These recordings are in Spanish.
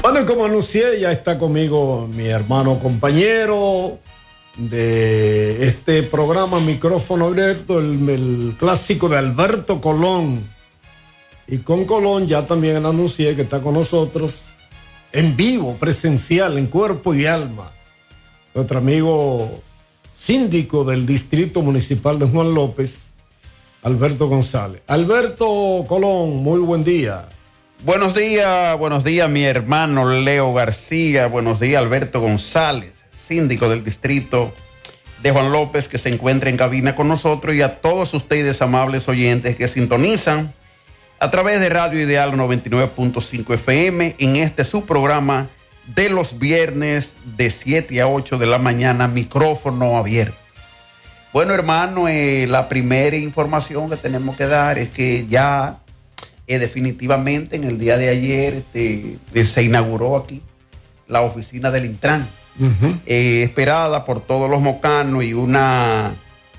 Bueno, y como anuncié, ya está conmigo mi hermano compañero de este programa Micrófono Abierto, el clásico de Alberto Colón. Y con Colón ya también anuncié que está con nosotros en vivo, presencial, en cuerpo y alma, nuestro amigo síndico del Distrito Municipal de Juan López, Alberto González. Alberto Colón, muy buen día. Buenos días mi hermano Leo García, buenos días Alberto González, síndico del distrito de Juan López, que se encuentra en cabina con nosotros, y a todos ustedes amables oyentes que sintonizan a través de Radio Ideal 99.5 FM en este su programa de los viernes de 7 a 8 de la mañana, Micrófono Abierto. Bueno, hermano, la primera información que tenemos que dar es que ya definitivamente en el día de ayer se inauguró aquí la oficina del Intran, esperada por todos los mocanos, y una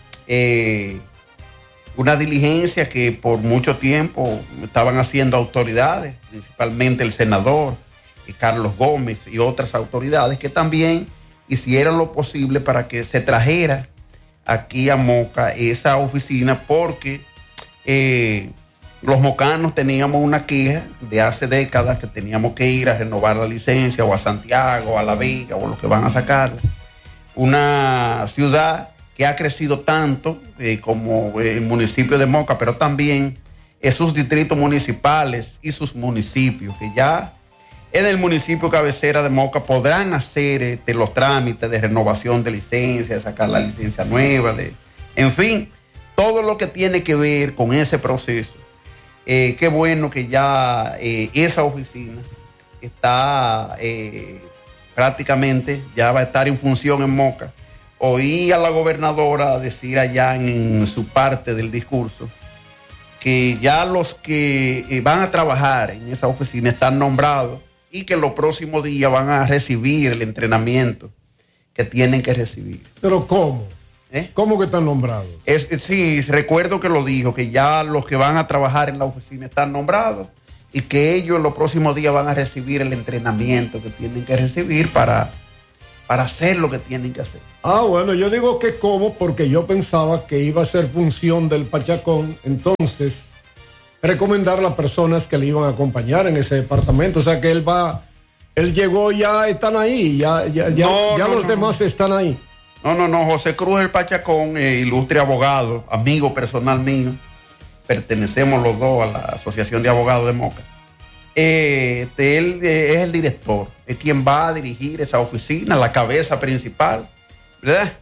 diligencia que por mucho tiempo estaban haciendo autoridades, principalmente el senador Carlos Gómez y otras autoridades que también hicieron lo posible para que se trajera aquí a Moca esa oficina, porque los mocanos teníamos una queja de hace décadas que teníamos que ir a renovar la licencia o a Santiago, a La Vega o los que van a sacarla. Una ciudad que ha crecido tanto como el municipio de Moca, pero también sus distritos municipales y sus municipios, que ya en el municipio cabecera de Moca podrán hacer los trámites de renovación de licencia, de sacar la licencia nueva, en fin, todo lo que tiene que ver con ese proceso. Qué bueno que ya esa oficina está prácticamente, ya va a estar en función en Moca. Oí a la gobernadora decir allá en su parte del discurso que ya los que van a trabajar en esa oficina están nombrados y que los próximos días van a recibir el entrenamiento que tienen que recibir. ¿Pero cómo? ¿Cómo que están nombrados? Sí, recuerdo que lo dijo, que ya los que van a trabajar en la oficina están nombrados y que ellos los próximos días van a recibir el entrenamiento que tienen que recibir para hacer lo que tienen que hacer. Bueno, yo digo que cómo, porque yo pensaba que iba a ser función del Pachacón, entonces recomendar a las personas que le iban a acompañar en ese departamento. O sea que él llegó, ya están ahí, ya los demás están ahí. No, José Cruz el Pachacón, ilustre abogado, amigo personal mío, pertenecemos los dos a la Asociación de Abogados de Moca. Él es el director, es quien va a dirigir esa oficina, la cabeza principal, ¿verdad?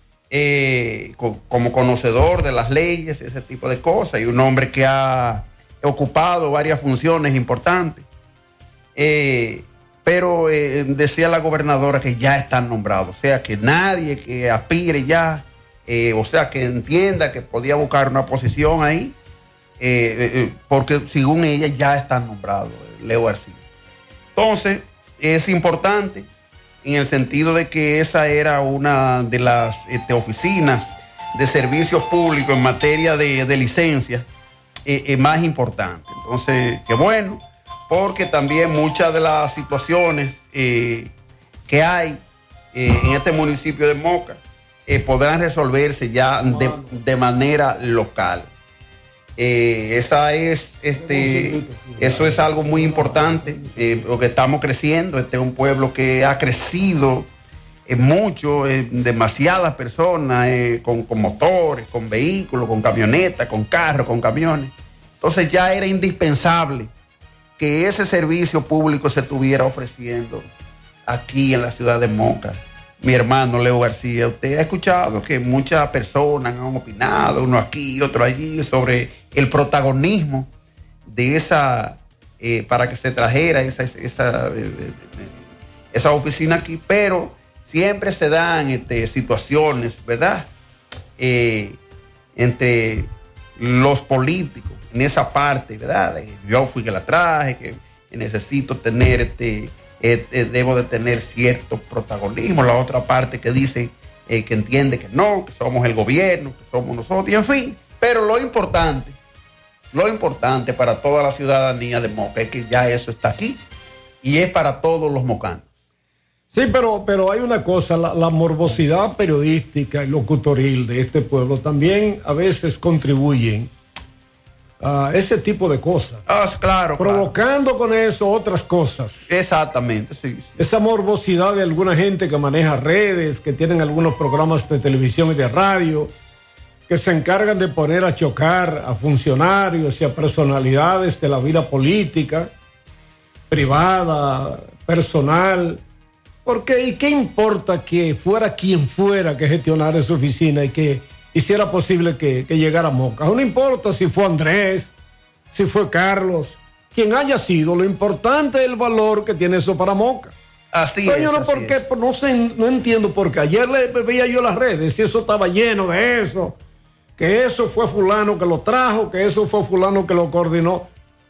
Como conocedor de las leyes, ese tipo de cosas, y un hombre que ha ocupado varias funciones importantes. Pero decía la gobernadora que ya están nombrados, o sea que nadie que aspire ya, o sea que entienda que podía buscar una posición ahí, porque según ella ya están nombrados, Leo García. Entonces, es importante en el sentido de que esa era una de las oficinas de servicios públicos en materia de licencias más importante. Entonces, qué bueno, porque también muchas de las situaciones que hay en este municipio de Moca podrán resolverse ya de manera local. Eso es algo muy importante, porque estamos creciendo. Este es un pueblo que ha crecido mucho, demasiadas personas con motores, con vehículos, con camionetas, con carros, con camiones. Entonces ya era indispensable que ese servicio público se estuviera ofreciendo aquí en la ciudad de Moca. Mi hermano Leo García, usted ha escuchado que muchas personas han opinado, uno aquí, otro allí, sobre el protagonismo de esa, para que se trajera esa oficina aquí, pero siempre se dan situaciones, ¿verdad? Entre los políticos, en esa parte, ¿verdad? Yo fui que la traje, que necesito tener debo de tener cierto protagonismo. La otra parte que dice que entiende que no, que somos el gobierno, que somos nosotros, y en fin. Pero lo importante para toda la ciudadanía de Moca es que ya eso está aquí y es para todos los mocanos. Sí, pero hay una cosa, la morbosidad periodística y locutoril de este pueblo también a veces contribuyen a ese tipo de cosas. Claro. Provocando con eso otras cosas. Exactamente, sí. Esa morbosidad de alguna gente que maneja redes, que tienen algunos programas de televisión y de radio, que se encargan de poner a chocar a funcionarios y a personalidades de la vida política, privada, personal. Porque, ¿y qué importa que fuera quien fuera que gestionara esa oficina y que hiciera posible que llegara a Moca? No importa si fue Andrés, si fue Carlos, quien haya sido, lo importante es el valor que tiene eso para Moca. Así pero es. Yo no entiendo por qué. Ayer le veía yo las redes y eso estaba lleno de eso, que eso fue fulano que lo trajo, que eso fue fulano que lo coordinó.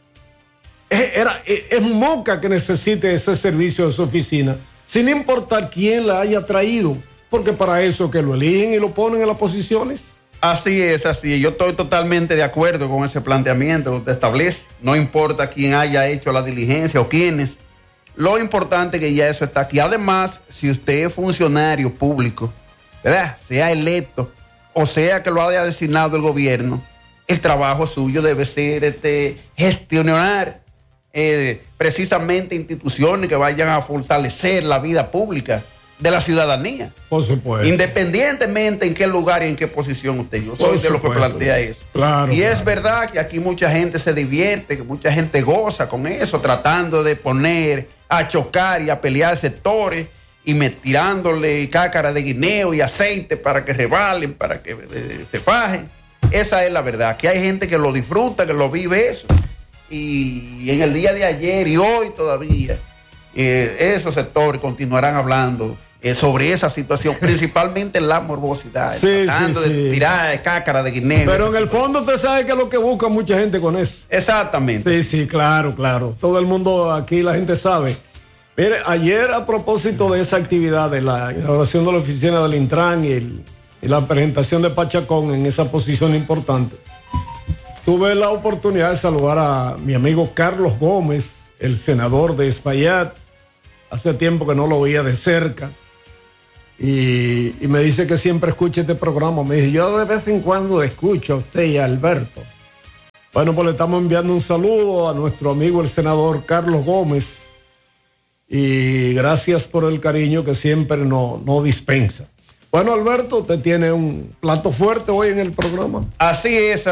Es Moca que necesite ese servicio de su oficina, sin importar quién la haya traído, porque para eso que lo eligen y lo ponen en las posiciones. Así es. Yo estoy totalmente de acuerdo con ese planteamiento que usted establece. No importa quién haya hecho la diligencia o quiénes. Lo importante es que ya eso está aquí. Además, si usted es funcionario público, ¿verdad?, sea electo o sea que lo haya designado el gobierno, el trabajo suyo debe ser gestionar precisamente instituciones que vayan a fortalecer la vida pública de la ciudadanía. Por supuesto. Independientemente en qué lugar y en qué posición usted. Yo soy de los que plantea eso. Claro, y es verdad que aquí mucha gente se divierte, que mucha gente goza con eso, tratando de poner a chocar y a pelear sectores y tirándole cácara de guineo y aceite para que rebalen, para que se fajen. Esa es la verdad, que hay gente que lo disfruta, que lo vive eso. Y en el día de ayer y hoy todavía esos sectores continuarán hablando sobre esa situación, principalmente la morbosidad, tratando de tirar cácara de guineo. Pero en el fondo usted sabe que es lo que busca mucha gente con eso. Exactamente. Sí, claro. Todo el mundo aquí, la gente sabe. Mire, ayer a propósito de esa actividad de la inauguración de la oficina del Intran y la presentación de Pachacón en esa posición importante, tuve la oportunidad de saludar a mi amigo Carlos Gómez, el senador de Espaillat. Hace tiempo que no lo veía de cerca. Y me dice que siempre escucha este programa. Me dice, yo de vez en cuando escucho a usted y a Alberto. Bueno, pues le estamos enviando un saludo a nuestro amigo el senador Carlos Gómez. Y gracias por el cariño que siempre no dispensa. Bueno, Alberto, usted tiene un plato fuerte hoy en el programa. Así es.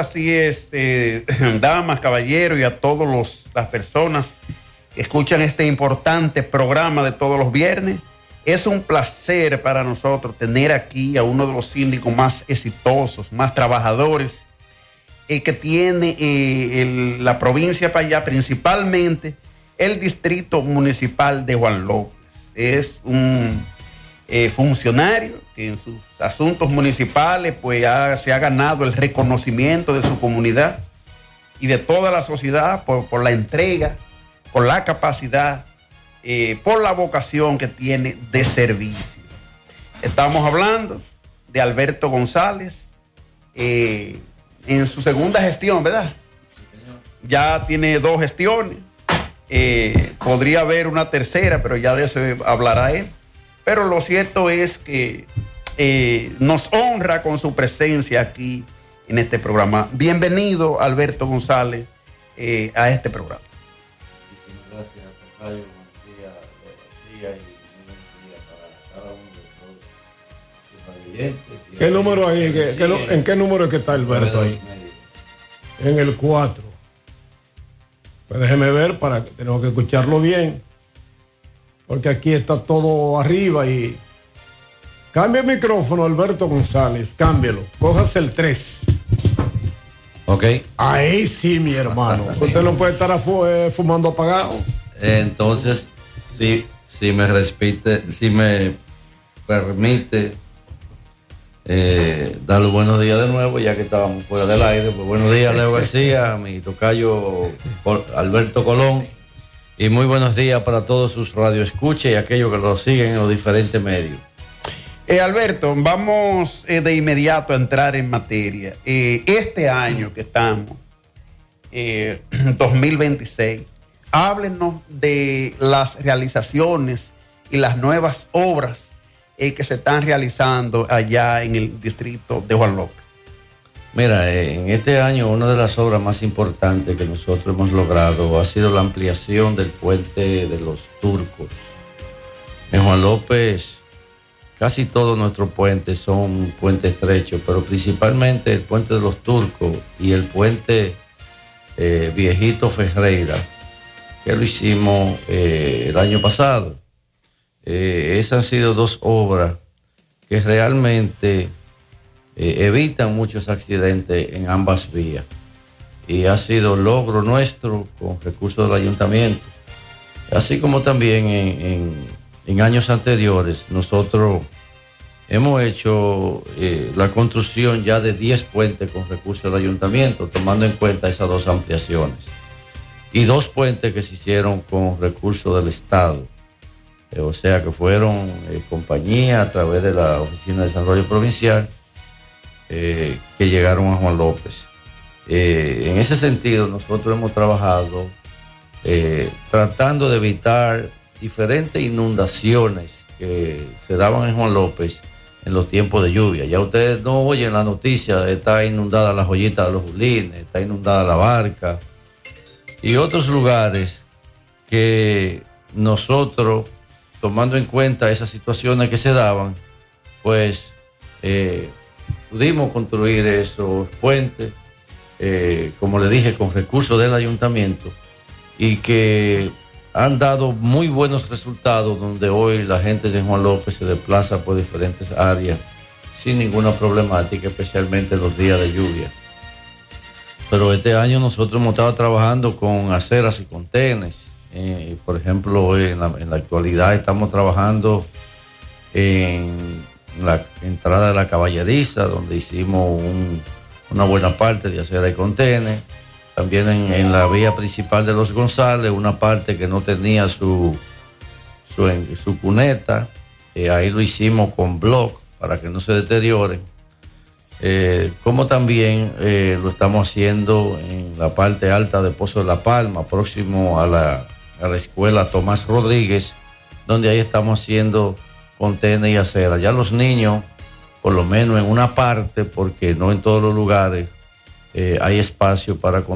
Damas, caballeros y a todas las personas que escuchan este importante programa de todos los viernes. Es un placer para nosotros tener aquí a uno de los síndicos más exitosos, más trabajadores que tiene la provincia para allá, principalmente el distrito municipal de Juan López. Es un funcionario que en sus asuntos municipales pues se ha ganado el reconocimiento de su comunidad y de toda la sociedad por la entrega, por la capacidad, por la vocación que tiene de servicio. Estamos hablando de Alberto González en su segunda gestión, ¿verdad? Ya tiene 2 gestiones. Podría haber una tercera, pero ya de eso hablará él. Pero lo cierto es que nos honra con su presencia aquí en este programa. Bienvenido, Alberto González, a este programa. Muchísimas gracias, Tocayo. Buenos días y buenos días para cada uno de todos sus oyentes. ¿Qué número ahí? ¿En qué número es que está Alberto ahí? En el 4. Pues déjeme ver, tenemos que escucharlo bien, porque aquí está todo arriba y... Cambia el micrófono, Alberto González, cámbielo, cójase el 3. Ok. Ahí sí, mi hermano. Usted no puede estar fumando apagado. Entonces, si me permite darle buenos días de nuevo, ya que estábamos fuera del aire. Pues buenos días, Leo García, mi tocayo Alberto Colón, y muy buenos días para todos sus radioescuchas y aquellos que lo siguen en los diferentes medios. Alberto, vamos de inmediato a entrar en materia. Este año que estamos, 2026, háblenos de las realizaciones y las nuevas obras que se están realizando allá en el distrito de Juan López. Mira, en este año una de las obras más importantes que nosotros hemos logrado ha sido la ampliación del puente de los Turcos. En Juan López, casi todos nuestros puentes son puentes estrechos, pero principalmente el puente de los Turcos y el puente Viejito Ferreira, que lo hicimos el año pasado. Esas han sido dos obras que realmente evitan muchos accidentes en ambas vías, y ha sido logro nuestro con recursos del ayuntamiento, así como también en años anteriores nosotros hemos hecho la construcción ya de 10 puentes con recursos del ayuntamiento, tomando en cuenta esas dos ampliaciones, y 2 puentes que se hicieron con recursos del Estado, o sea que fueron compañías a través de la Oficina de Desarrollo Provincial que llegaron a Juan López. En ese sentido nosotros hemos trabajado tratando de evitar diferentes inundaciones que se daban en Juan López en los tiempos de lluvia. Ya ustedes no oyen la noticia, está inundada la Joyita de los Julines, está inundada la Barca y otros lugares que nosotros, tomando en cuenta esas situaciones que se daban, pues pudimos construir esos puentes, como le dije, con recursos del ayuntamiento, y que han dado muy buenos resultados, donde hoy la gente de Juan López se desplaza por diferentes áreas sin ninguna problemática, especialmente en los días de lluvia. Pero este año nosotros hemos estado trabajando con aceras y contenes. Por ejemplo, hoy en la actualidad estamos trabajando en la entrada de la Caballeriza, donde hicimos una buena parte de acera y contenes. También en la vía principal de Los González, una parte que no tenía su cuneta, ahí lo hicimos con block para que no se deterioren. Como también lo estamos haciendo en la parte alta de Pozo de la Palma, próximo a la escuela Tomás Rodríguez, donde ahí estamos haciendo contenes y acera. Ya los niños, por lo menos en una parte, porque no en todos los lugares hay espacio para